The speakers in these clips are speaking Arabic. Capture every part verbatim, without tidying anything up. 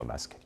العسكري.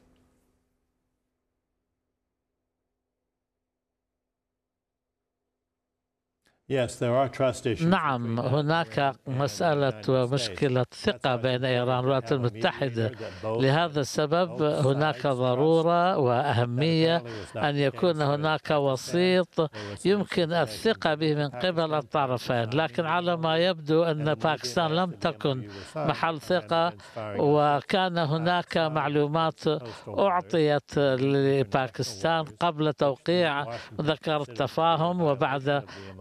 نعم، هناك مسألة ومشكلة ثقة بين إيران والولايات المتحدة. لهذا السبب هناك ضرورة وأهمية أن يكون هناك وسيط يمكن الثقة به من قبل الطرفين، لكن على ما يبدو أن باكستان لم تكن محل ثقة، وكان هناك معلومات أعطيت لباكستان قبل توقيع مذكرة التفاهم، وبعد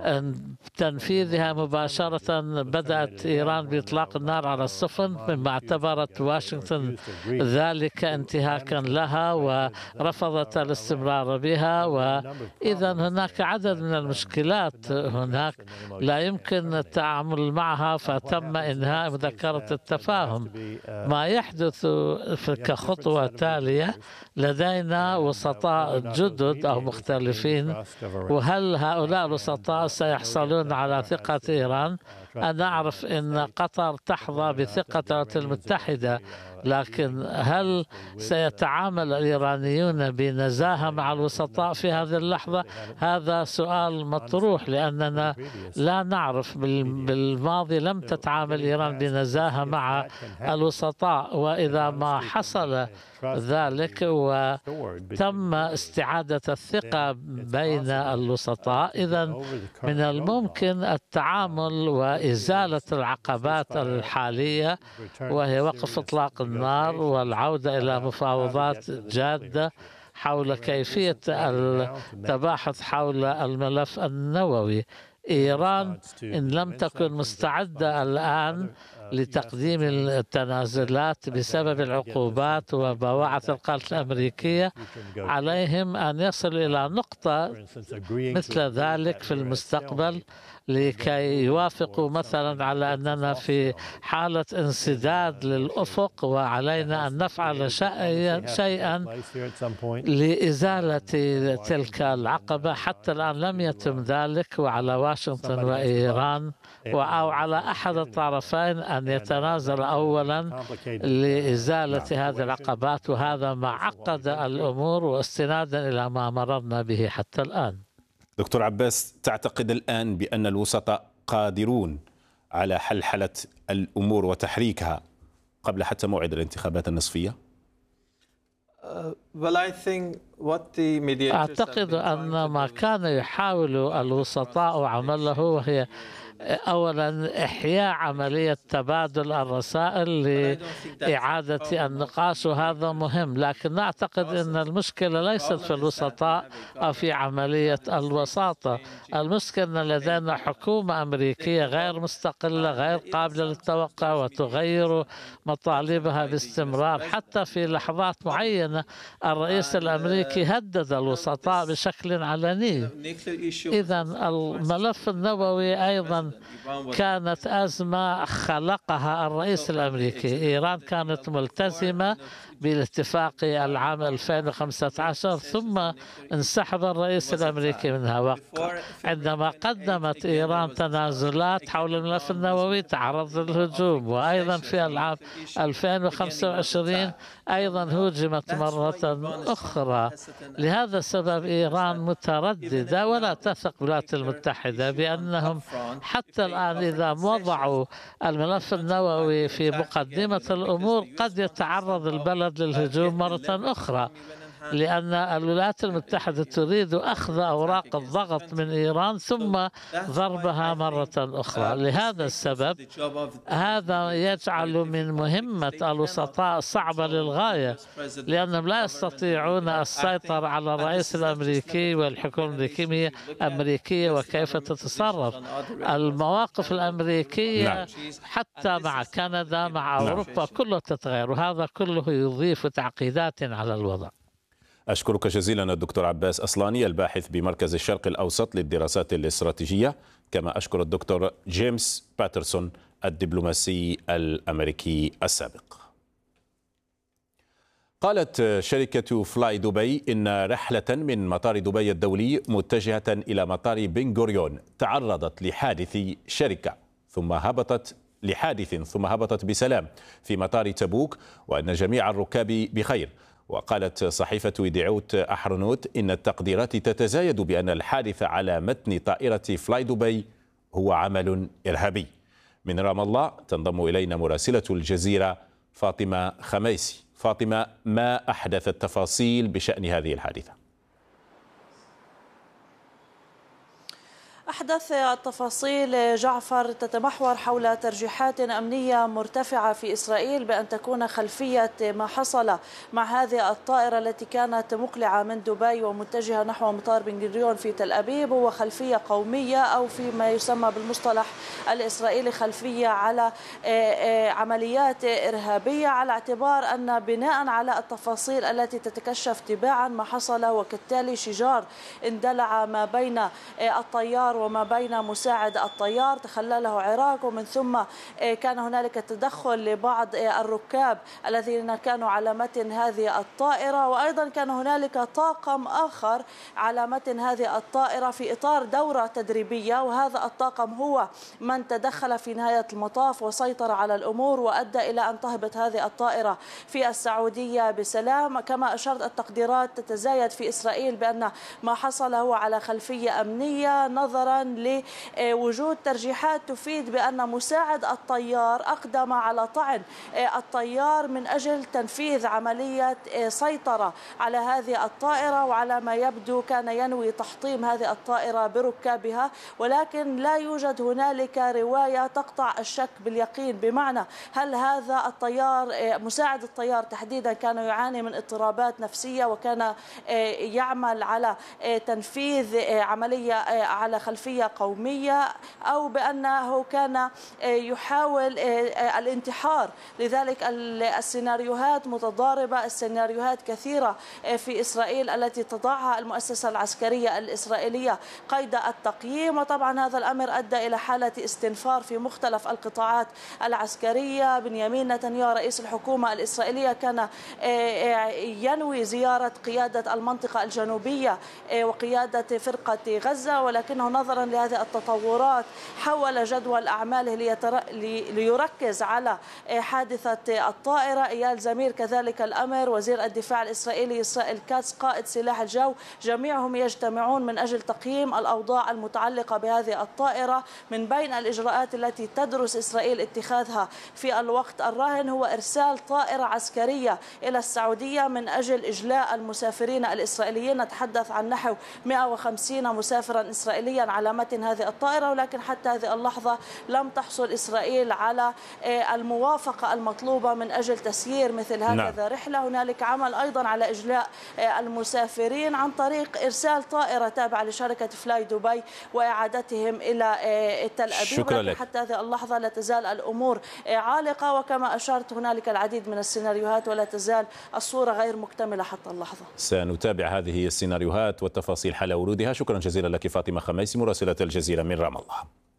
تنفيذها مباشرة بدأت إيران بإطلاق النار على السفن، مما اعتبرت واشنطن ذلك انتهاكا لها ورفضت الاستمرار بها. وإذا هناك عدد من المشكلات هناك لا يمكن التعامل معها، فتم إنهاء مذكرة التفاهم. ما يحدث كخطوة تالية، لدينا وسطاء جدد أو مختلفين، وهل هؤلاء الوسطاء سيحصلون على ثقة إيران؟ أنا أعرف أن قطر تحظى بثقة الولايات المتحدة، لكن هل سيتعامل الإيرانيون بنزاهة مع الوسطاء في هذه اللحظة؟ هذا سؤال مطروح، لأننا لا نعرف. بالماضي لم تتعامل إيران بنزاهة مع الوسطاء، وإذا ما حصل ذلك وتم استعادة الثقة بين الوسطاء، إذا من الممكن التعامل وإزالة العقبات الحالية، وهي وقف إطلاق النار والعودة إلى مفاوضات جادة حول كيفية التباحث حول الملف النووي. إيران إن لم تكن مستعدة الآن لتقديم التنازلات بسبب العقوبات وبواعث القتل الأمريكية، عليهم أن يصلوا إلى نقطة مثل ذلك في المستقبل لكي يوافقوا مثلا على أننا في حالة انسداد للأفق، وعلينا أن نفعل شيئا لإزالة تلك العقبة. حتى الآن لم يتم ذلك، وعلى واشنطن وإيران أو على أحد الطرفين أن يتنازل أولا لإزالة هذه العقبات، وهذا ما عقد الأمور واستنادا إلى ما مررنا به حتى الآن. دكتور عباس، تعتقد الآن بأن الوسطاء قادرون على حلحلة الأمور وتحريكها قبل حتى موعد الانتخابات النصفية؟ أعتقد أن ما كان يحاول الوسطاء عمله وهي أولا إحياء عملية تبادل الرسائل لإعادة النقاش، وهذا مهم. لكن أعتقد أن المشكلة ليست في الوسطاء أو في عملية الوساطة. المشكلة أن لدينا حكومة أمريكية غير مستقلة، غير قابلة للتوقع، وتغير مطالبها باستمرار. حتى في لحظات معينة الرئيس الأمريكي هدد الوسطاء بشكل علني. إذا الملف النووي أيضا كانت أزمة خلقها الرئيس الأمريكي. إيران كانت ملتزمة بالاتفاق العام ألفين وخمسة عشر، ثم انسحب الرئيس الأمريكي منها. عندما قدمت إيران تنازلات حول الملف النووي تعرض للهجوم، وأيضا في العام ألفين وخمسة وعشرين أيضا هوجمت مرة أخرى. لهذا السبب إيران مترددة ولا تثق بالولايات المتحدة بأنهم حتى الآن إذا وضعوا الملف النووي في مقدمة الأمور قد يتعرض البلد للهجوم مرة أخرى، لأن الولايات المتحدة تريد أخذ أوراق الضغط من إيران ثم ضربها مرة أخرى. لهذا السبب هذا يجعل من مهمة الوسطاء صعبة للغاية، لأنهم لا يستطيعون السيطرة على الرئيس الأمريكي والحكومة الأمريكية وكيف تتصرف. المواقف الأمريكية حتى مع كندا مع أوروبا كله تتغير، وهذا كله يضيف تعقيدات على الوضع. أشكرك جزيلا الدكتور عباس أصلاني، الباحث بمركز الشرق الأوسط للدراسات الاستراتيجية، كما أشكر الدكتور جيمس باترسون الدبلوماسي الأمريكي السابق. قالت شركة فلاي دبي إن رحلة من مطار دبي الدولي متجهة إلى مطار بن غوريون تعرضت لحادث شركة ثم هبطت لحادث ثم هبطت بسلام في مطار تبوك، وأن جميع الركاب بخير. وقالت صحيفة يديعوت أحرنوت إن التقديرات تتزايد بأن الحادث على متن طائرة فلاي دبي هو عمل إرهابي. من رام الله تنضم إلينا مراسلة الجزيرة فاطمة خميسي. فاطمة، ما أحدث التفاصيل بشأن هذه الحادثة؟ أحدث التفاصيل جعفر تتمحور حول ترجيحات أمنية مرتفعة في إسرائيل بأن تكون خلفية ما حصل مع هذه الطائرة التي كانت مقلعة من دبي ومتجهة نحو مطار بن غوريون في تل أبيب هو خلفية قومية، أو فيما يسمى بالمصطلح الإسرائيلي خلفية على عمليات إرهابية، على اعتبار أن بناء على التفاصيل التي تتكشف تباعا ما حصل وكالتالي شجار اندلع ما بين الطيار وما بين مساعد الطيار تخلله عراق، ومن ثم كان هنالك تدخل لبعض الركاب الذين كانوا على متن هذه الطائرة، وأيضا كان هنالك طاقم آخر على متن هذه الطائرة في إطار دورة تدريبية، وهذا الطاقم هو من تدخل في نهاية المطاف وسيطر على الأمور وأدى إلى أن تهبط هذه الطائرة في السعودية بسلام. كما أشارت التقديرات تتزايد في إسرائيل بأن ما حصل هو على خلفية أمنية، نظرا لوجود ترجيحات تفيد بأن مساعد الطيار أقدم على طعن الطيار من أجل تنفيذ عملية سيطرة على هذه الطائرة، وعلى ما يبدو كان ينوي تحطيم هذه الطائرة بركابها، ولكن لا يوجد هنالك رواية تقطع الشك باليقين، بمعنى هل هذا الطيار مساعد الطيار تحديدا كان يعاني من اضطرابات نفسية وكان يعمل على تنفيذ عملية على خلفية قومية، أو بأنه كان يحاول الانتحار. لذلك السيناريوهات متضاربة، السيناريوهات كثيرة في إسرائيل التي تضعها المؤسسة العسكرية الإسرائيلية قيد التقييم، وطبعا هذا الأمر أدى إلى حالة استنفار في مختلف القطاعات العسكرية. بنيامين نتنياهو رئيس الحكومة الإسرائيلية كان ينوي زيارة قيادة المنطقة الجنوبية وقيادة فرقة غزة، ولكنه نظرا لهذه التطورات حول جدول أعماله ليتر... ليركز على حادثة الطائرة. إيال زمير كذلك الأمر، وزير الدفاع الإسرائيلي إسرائيل كاتس قائد سلاح الجو، جميعهم يجتمعون من أجل تقييم الأوضاع المتعلقة بهذه الطائرة. من بين الإجراءات التي تدرس إسرائيل اتخاذها في الوقت الراهن هو إرسال طائرة عسكرية إلى السعودية من أجل إجلاء المسافرين الإسرائيليين. نتحدث عن نحو مئة وخمسين مسافرا إسرائيليا على متن هذه الطائرة، ولكن حتى هذه اللحظة لم تحصل إسرائيل على الموافقة المطلوبة من أجل تسيير مثل هكذا نعم. رحلة. هنالك عمل أيضا على إجلاء المسافرين عن طريق إرسال طائرة تابعة لشركة فلاي دبي وإعادتهم إلى تل أبيب، ولكن حتى هذه اللحظة لا تزال الأمور عالقة، وكما أشرت هنالك العديد من السيناريوهات ولا تزال الصورة غير مكتملة حتى اللحظة. سنتابع هذه السيناريوهات والتفاصيل حول ورودها. شكرا جزيلا لك فاطمة خميسي مراسلة الجزيرة من رام الله.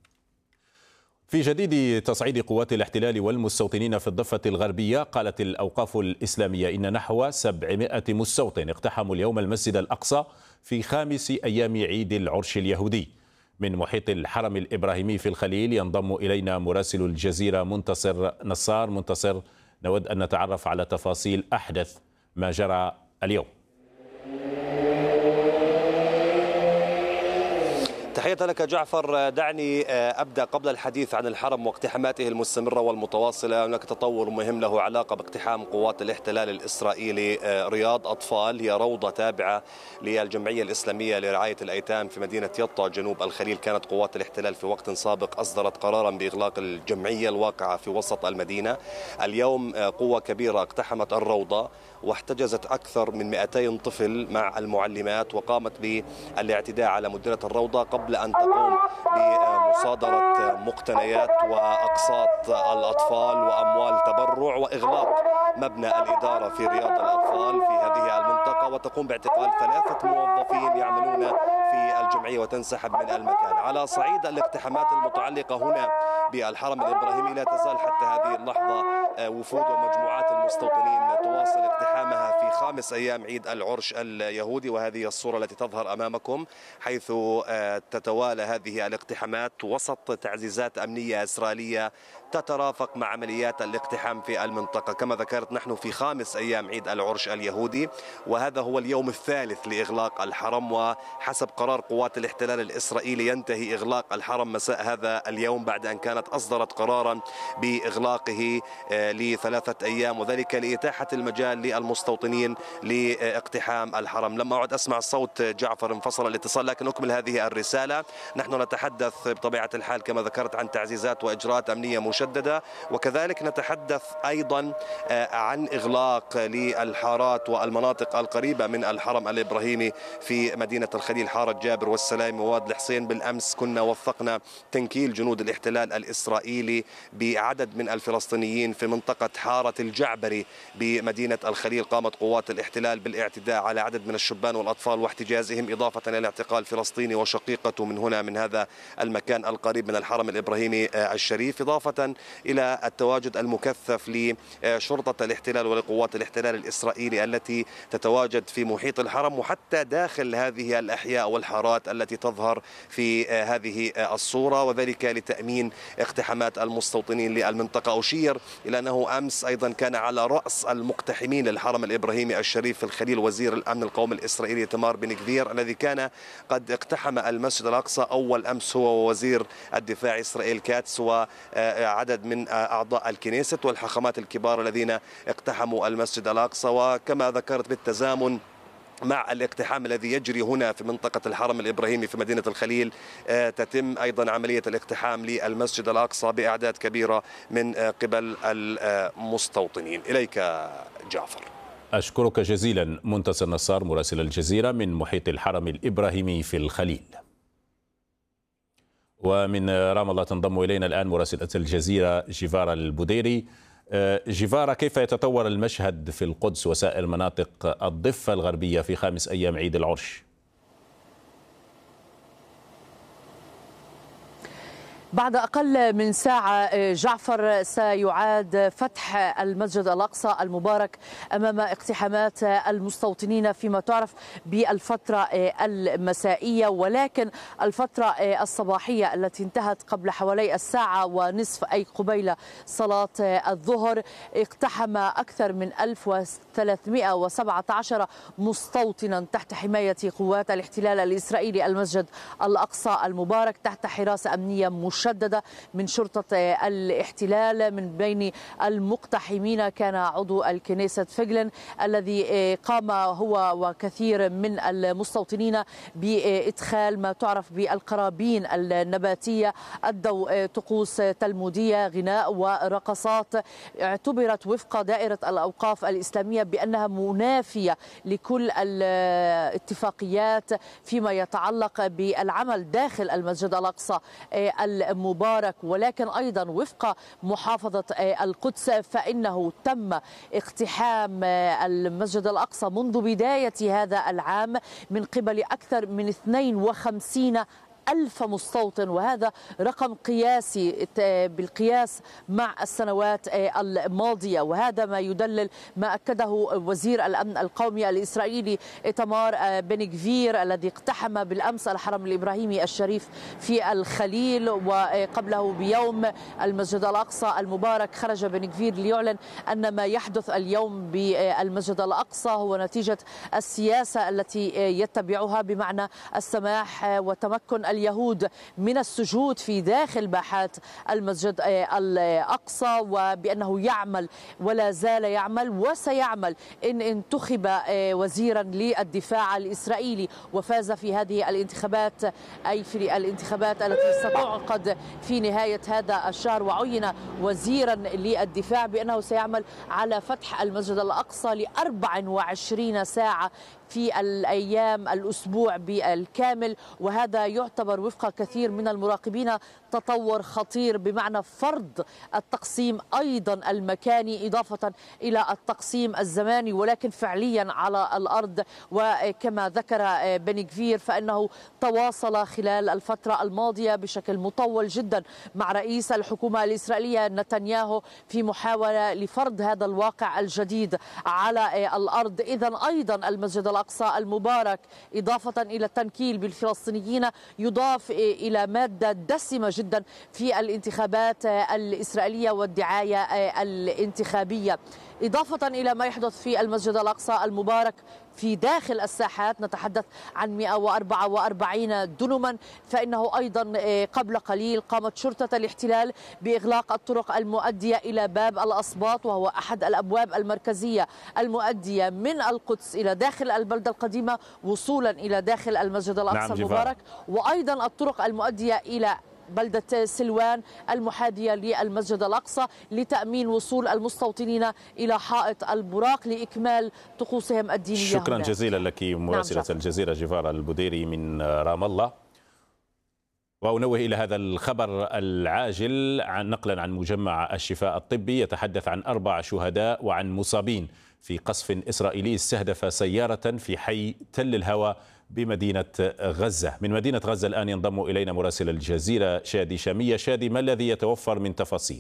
في جديد تصعيد قوات الاحتلال والمستوطنين في الضفة الغربية، قالت الأوقاف الإسلامية إن نحو سبعمائة مستوطن اقتحموا اليوم المسجد الأقصى في خامس أيام عيد العرش اليهودي. من محيط الحرم الإبراهيمي في الخليل ينضم إلينا مراسل الجزيرة منتصر نصار. منتصر، نود أن نتعرف على تفاصيل أحدث ما جرى اليوم. تحية لك جعفر. دعني أبدأ قبل الحديث عن الحرم واقتحاماته المستمرة والمتواصلة. هناك تطور مهم له علاقة باقتحام قوات الاحتلال الإسرائيلي رياض أطفال، هي روضة تابعة للجمعية الإسلامية لرعاية الأيتام في مدينة يطا جنوب الخليل. كانت قوات الاحتلال في وقت سابق أصدرت قرارا بإغلاق الجمعية الواقعة في وسط المدينة. اليوم قوة كبيرة اقتحمت الروضة واحتجزت أكثر من مئتين طفل مع المعلمات، وقامت بالاعتداء على مديرة الروضة قبل أن تقوم بمصادرة مقتنيات وأقساط الأطفال وأموال تبرع وإغلاق مبنى الإدارة في رياض الأطفال في هذه المنطقة، وتقوم باعتقال ثلاثة موظفين يعملون في الجمعية وتنسحب من المكان. على صعيد الاقتحامات المتعلقة هنا بالحرم الإبراهيمي، لا تزال حتى هذه اللحظة وفود ومجموعات المستوطنين تواصل اقتحامها في خامس أيام عيد العرش اليهودي، وهذه الصورة التي تظهر أمامكم حيث تتوالى هذه الاقتحامات وسط تعزيزات أمنية إسرائيلية تترافق مع عمليات الاقتحام في المنطقة. كما ذكرت نحن في خامس أيام عيد العرش اليهودي، وهذا هو اليوم الثالث لإغلاق الحرم، وحسب قرار قوات الاحتلال الإسرائيلي ينتهي إغلاق الحرم مساء هذا اليوم بعد أن كانت أصدرت قرارا بإغلاقه لثلاثة أيام، وذلك لإتاحة المجال للمستوطنين لاقتحام الحرم. لما أعد أسمع الصوت جعفر انفصل الاتصال، لكن أكمل هذه الرسالة. نحن نتحدث بطبيعة الحال كما ذكرت عن تعزيزات وإجراءات أمنية مشددة، وكذلك نتحدث أيضا عن إغلاق للحارات والمناطق القريبة من الحرم الإبراهيمي في مدينة الخليل، حارة جابر والسلام وواد الحسين. بالأمس كنا وثقنا تنكيل جنود الاحتلال الإسرائيلي بعدد من الفلسطينيين في منطقة حارة الجعبري بمدينة الخليل. قامت قوات الاحتلال بالاعتداء على عدد من الشبان والأطفال واحتجازهم، إضافة إلى اعتقال فلسطيني وشقيقته من هنا من هذا المكان القريب من الحرم الإبراهيمي الشريف، إضافة إلى التواجد المكثف لشرطة الاحتلال ولقوات الاحتلال الإسرائيلي التي تتواجد في محيط الحرم وحتى داخل هذه الأحياء والحارات التي تظهر في هذه الصورة، وذلك لتأمين اقتحامات المستوطنين للمنطقة. أشير إلى أنه أمس أيضا كان على رأس المقتحمين للحرم الإبراهيمي الشريف في الخليل وزير الأمن القومي الإسرائيلي إيتمار بن غفير، الذي كان قد اقتحم المسجد الأقصى أول أمس هو ووزير الدفاع إسرائيل كاتس وعدد من أعضاء الكنيسة والحاخامات الكبار الذين اقتحموا المسجد الأقصى. وكما ذكرت بالتزامن مع الاقتحام الذي يجري هنا في منطقة الحرم الإبراهيمي في مدينة الخليل، تتم أيضا عملية الاقتحام للمسجد الأقصى بأعداد كبيرة من قبل المستوطنين. إليك جعفر. أشكرك جزيلا منتصر نصار مراسل الجزيرة من محيط الحرم الإبراهيمي في الخليل. ومن رام الله تنضم إلينا الآن مراسلة الجزيرة جيفارا البوديري. جيفارا، كيف يتطور المشهد في القدس وسائر مناطق الضفة الغربية في خامس أيام عيد العرش؟ بعد أقل من ساعة جعفر سيعاد فتح المسجد الأقصى المبارك أمام اقتحامات المستوطنين فيما تعرف بالفترة المسائية، ولكن الفترة الصباحية التي انتهت قبل حوالي الساعة ونصف أي قبيل صلاة الظهر اقتحم أكثر من ألف وثلاثمئة وسبعة عشر مستوطنا تحت حماية قوات الاحتلال الإسرائيلي المسجد الأقصى المبارك تحت حراسة أمنية مشددة مشددة من شرطة الاحتلال. من بين المقتحمين كان عضو الكنيسة فيغلن الذي قام هو وكثير من المستوطنين بإدخال ما تعرف بالقرابين النباتية، أدوا طقوس تلمودية غناء ورقصات اعتبرت وفق دائرة الأوقاف الإسلامية بأنها منافية لكل الاتفاقيات فيما يتعلق بالعمل داخل المسجد الأقصى المبارك. ولكن أيضا وفق محافظة القدس فإنه تم اقتحام المسجد الأقصى منذ بداية هذا العام من قبل أكثر من اثنين وخمسين ألف مستوطن، وهذا رقم قياسي بالقياس مع السنوات الماضية، وهذا ما يدلل ما أكده وزير الأمن القومي الإسرائيلي إيتمار بن غفير الذي اقتحم بالأمس الحرم الإبراهيمي الشريف في الخليل، وقبله بيوم المسجد الأقصى المبارك خرج بن غفير ليعلن أن ما يحدث اليوم بالمسجد الأقصى هو نتيجة السياسة التي يتبعها، بمعنى السماح وتمكن اليهود من السجود في داخل باحات المسجد الأقصى، وبأنه يعمل ولا زال يعمل وسيعمل إن انتخب وزيرا للدفاع الإسرائيلي وفاز في هذه الانتخابات، أي في الانتخابات التي ستعقد في نهاية هذا الشهر، وعين وزيرا للدفاع بأنه سيعمل على فتح المسجد الأقصى لأربع وعشرين ساعة في الأيام الأسبوع بالكامل، وهذا يعتبر وفق كثير من المراقبين تطور خطير بمعنى فرض التقسيم أيضا المكاني إضافة إلى التقسيم الزماني، ولكن فعليا على الأرض. وكما ذكر بن غفير فإنه تواصل خلال الفترة الماضية بشكل مطول جدا مع رئيس الحكومة الإسرائيلية نتنياهو في محاولة لفرض هذا الواقع الجديد على الأرض. إذن أيضا المسجد الأقصى المبارك إضافة إلى التنكيل بالفلسطينيين يضاف إلى مادة دسمة جدا في الانتخابات الإسرائيلية والدعاية الانتخابية، إضافة إلى ما يحدث في المسجد الأقصى المبارك في داخل الساحات. نتحدث عن مئة وأربعة وأربعين دنما، فإنه أيضا قبل قليل قامت شرطة الاحتلال بإغلاق الطرق المؤدية إلى باب الأصباط، وهو أحد الأبواب المركزية المؤدية من القدس إلى داخل البلدة القديمة وصولا إلى داخل المسجد الأقصى نعم المبارك، وأيضا الطرق المؤدية إلى بلدة سلوان المحاذية للمسجد الأقصى لتأمين وصول المستوطنين إلى حائط البراق لإكمال طقوسهم الدينية. شكرا هناك. جزيلا لك مراسلة نعم الجزيرة جيفارا البديري من رام الله. وأنوه إلى هذا الخبر العاجل عن نقلا عن مجمع الشفاء الطبي، يتحدث عن أربع شهداء وعن مصابين في قصف إسرائيلي استهدف سيارة في حي تل الهوى بمدينة غزة. من مدينة غزة الآن ينضم إلينا مراسل الجزيرة شادي شامية. شادي، ما الذي يتوفر من تفاصيل؟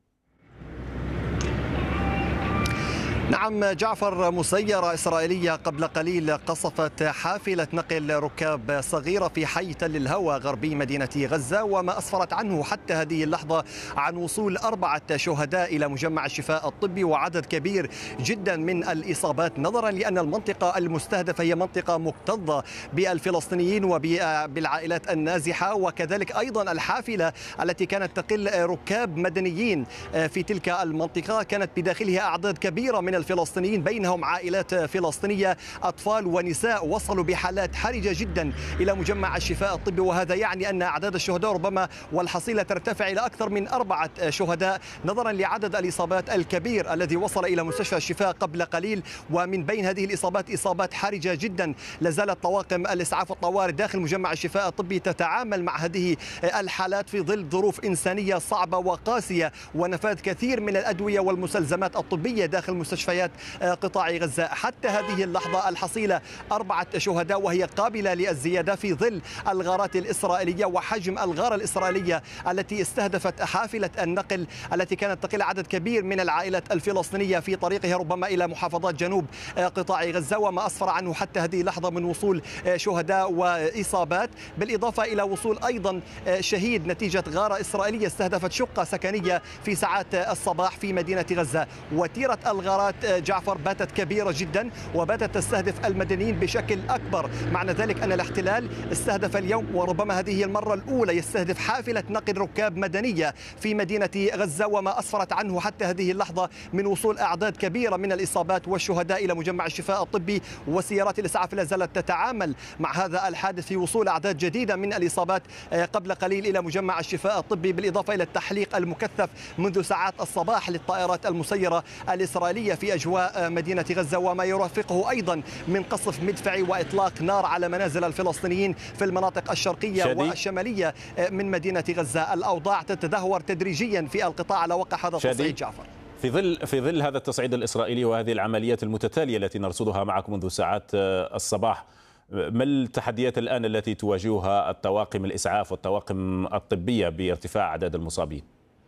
نعم جعفر، مسيرة إسرائيلية قبل قليل قصفت حافلة نقل ركاب صغيرة في حي تل الهوى غربي مدينة غزة، وما أسفرت عنه حتى هذه اللحظة عن وصول أربعة شهداء إلى مجمع الشفاء الطبي وعدد كبير جدا من الإصابات، نظرا لأن المنطقة المستهدفة هي منطقة مكتظة بالفلسطينيين وبالعائلات النازحة، وكذلك أيضا الحافلة التي كانت تقل ركاب مدنيين في تلك المنطقة كانت بداخلها أعداد كبيرة من الفلسطينيين، بينهم عائلات فلسطينية، أطفال ونساء، وصلوا بحالات حرجة جدا إلى مجمع الشفاء الطبي، وهذا يعني أن أعداد الشهداء ربما والحصيلة ترتفع إلى أكثر من أربعة شهداء نظرا لعدد الإصابات الكبير الذي وصل إلى مستشفى الشفاء قبل قليل. ومن بين هذه الإصابات إصابات حرجة جدا، لازالت طواقم الإسعاف والطوارئ داخل مجمع الشفاء الطبي تتعامل مع هذه الحالات في ظل ظروف إنسانية صعبة وقاسية ونفاذ كثير من الأدوية والمستلزمات الطبية داخل مستشفيات قطاع غزة. حتى هذه اللحظة الحصيلة أربعة شهداء، وهي قابلة للزيادة في ظل الغارات الإسرائيلية وحجم الغارة الإسرائيلية التي استهدفت حافلة النقل التي كانت تقل عدد كبير من العائلات الفلسطينية في طريقها ربما إلى محافظات جنوب قطاع غزة، وما أسفر عنه حتى هذه اللحظة من وصول شهداء وإصابات، بالإضافة إلى وصول أيضا شهيد نتيجة غارة إسرائيلية استهدفت شقة سكنية في ساعات الصباح في مدينة غزة. وتيرة الغارات جعفر باتت كبيرة جدا وباتت تستهدف المدنيين بشكل أكبر، معنى ذلك أن الاحتلال استهدف اليوم وربما هذه هي المرة الأولى يستهدف حافلة نقل ركاب مدنية في مدينة غزة، وما أسفرت عنه حتى هذه اللحظة من وصول أعداد كبيرة من الإصابات والشهداء إلى مجمع الشفاء الطبي. وسيارات الإسعاف لا زالت تتعامل مع هذا الحادث في وصول أعداد جديدة من الإصابات قبل قليل إلى مجمع الشفاء الطبي، بالإضافة إلى التحليق المكثف منذ ساعات الصباح للطائرات المسيرة الإسرائيلية في أجواء مدينة غزة، وما يرافقه أيضا من قصف مدفعي وإطلاق نار على منازل الفلسطينيين في المناطق الشرقية شديد. والشمالية من مدينة غزة. الأوضاع تتدهور تدريجيا في القطاع على وقع هذا التصعيد جعفر. في ظل في ظل هذا التصعيد الإسرائيلي وهذه العمليات المتتالية التي نرصدها معكم منذ ساعات الصباح، ما التحديات الآن التي تواجهها الطواقم الإسعاف والطواقم الطبية بارتفاع أعداد المصابين؟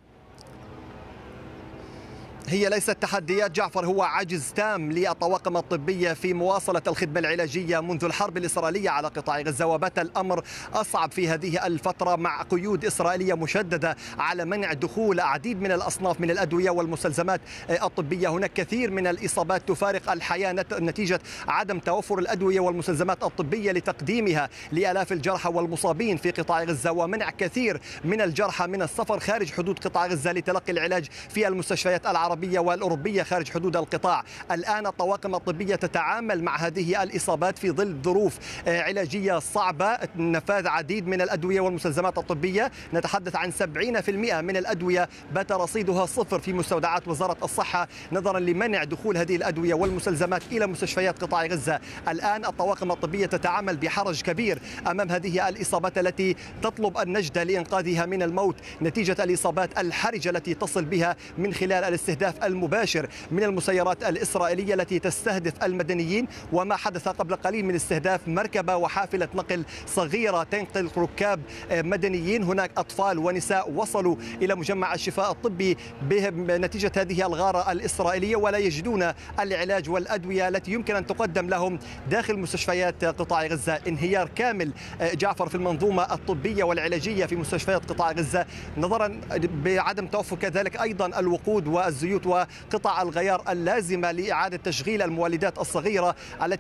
هي ليست تحديات جعفر، هو عجز تام للطواقم الطبية في مواصلة الخدمة العلاجية منذ الحرب الإسرائيلية على قطاع غزة، وبات الأمر أصعب في هذه الفترة مع قيود إسرائيلية مشددة على منع دخول العديد من الأصناف من الأدوية والمستلزمات الطبية. هناك كثير من الإصابات تفارق الحياة نتيجة عدم توفر الأدوية والمستلزمات الطبية لتقديمها لآلاف الجرحى والمصابين في قطاع غزة، ومنع كثير من الجرحى من السفر خارج حدود قطاع غزة لتلقي العلاج في المستشفيات العربية العربية والأوروبية خارج حدود القطاع. الآن الطواقم الطبية تتعامل مع هذه الإصابات في ظل ظروف علاجية صعبة، نفاذ عديد من الأدوية والمستلزمات الطبية. نتحدث عن سبعين بالمئة من الأدوية بات رصيدها صفر في مستودعات وزارة الصحة نظرا لمنع دخول هذه الأدوية والمستلزمات إلى مستشفيات قطاع غزة. الآن الطواقم الطبية تتعامل بحرج كبير أمام هذه الإصابات التي تطلب النجدة لإنقاذها من الموت نتيجة الإصابات الحرجة التي تصل بها من خلال الاستهداف المباشر من المسيرات الإسرائيلية التي تستهدف المدنيين، وما حدث قبل قليل من استهداف مركبة وحافلة نقل صغيرة تنقل ركاب مدنيين. هناك أطفال ونساء وصلوا إلى مجمع الشفاء الطبي نتيجة هذه الغارة الإسرائيلية ولا يجدون العلاج والأدوية التي يمكن أن تقدم لهم داخل مستشفيات قطاع غزة. انهيار كامل جعفر في المنظومة الطبية والعلاجية في مستشفيات قطاع غزة نظرا بعدم توفر كذلك أيضا الوقود والزيوت وقطع الغيار اللازمة لإعادة تشغيل المولدات الصغيرة التي